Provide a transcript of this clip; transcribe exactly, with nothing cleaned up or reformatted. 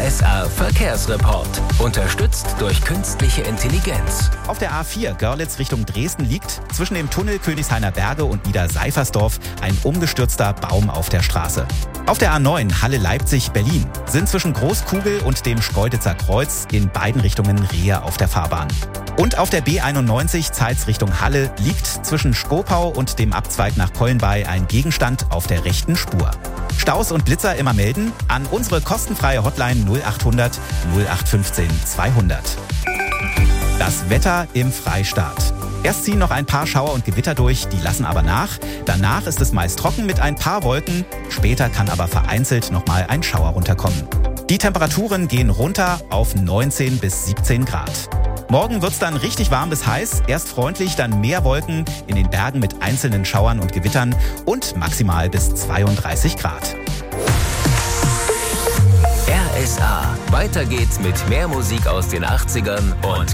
S R Verkehrsreport. Unterstützt durch künstliche Intelligenz. Auf der A vier Görlitz Richtung Dresden liegt zwischen dem Tunnel Königshainer Berge und Niederseifersdorf ein umgestürzter Baum auf der Straße. Auf der A neun Halle-Leipzig-Berlin sind zwischen Großkugel und dem Schkeuditzer Kreuz in beiden Richtungen Rehe auf der Fahrbahn. Und auf der B einundneunzig Zeitz Richtung Halle liegt zwischen Skopau und dem Abzweig nach Kollenbay ein Gegenstand auf der rechten Spur. Staus und Blitzer immer melden an unsere kostenfreie Hotline null achthundert null acht fünfzehn zweihundert. Das Wetter im Freistaat. Erst ziehen noch ein paar Schauer und Gewitter durch, die lassen aber nach. Danach ist es meist trocken mit ein paar Wolken. Später kann aber vereinzelt nochmal ein Schauer runterkommen. Die Temperaturen gehen runter auf neunzehn bis siebzehn Grad. Morgen wird's dann richtig warm bis heiß. Erst freundlich, dann mehr Wolken, in den Bergen mit einzelnen Schauern und Gewittern und maximal bis zweiunddreißig Grad. R S A. Weiter geht's mit mehr Musik aus den achtzigern und